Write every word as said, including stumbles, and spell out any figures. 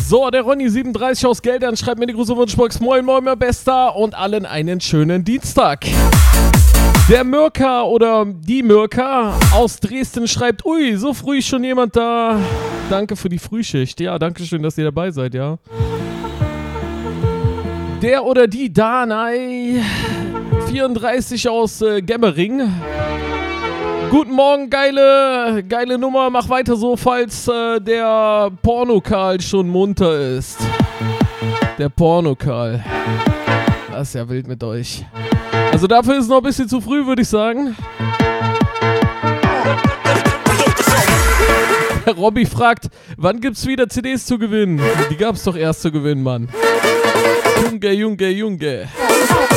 So, der Ronny siebenunddreißig aus Geldern schreibt mir die große Wunschbox. Moin, moin, mein Bester und allen einen schönen Dienstag. Der Mirka oder die Mirka aus Dresden schreibt, ui, so früh ist schon jemand da. Danke für die Frühschicht. Ja, danke schön, dass ihr dabei seid, ja. Der oder die Danai vierunddreißig aus äh, Gemmering. Guten Morgen, geile, geile Nummer. Mach weiter so, falls äh, der Pornokarl schon munter ist. Der Pornokarl. Das ist ja wild mit euch. Also dafür ist es noch ein bisschen zu früh, würde ich sagen. Der Robby fragt, wann gibt's wieder C Ds zu gewinnen? Die gab's doch erst zu gewinnen, Mann. Junge, Junge, Junge.